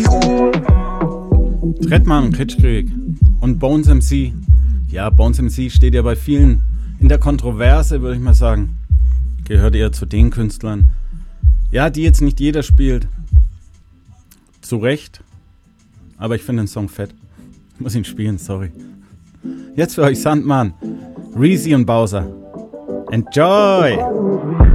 Trettmann, Kitschkrieg und Bones MC. Ja, Bones MC steht ja bei vielen in der Kontroverse, würde ich mal sagen. Gehört eher zu den Künstlern, ja, die jetzt nicht jeder spielt. Zu Recht. Aber ich finde den Song fett. Ich muss ihn spielen, sorry. Jetzt für euch Sandmann, Reezy und Bowser. Enjoy!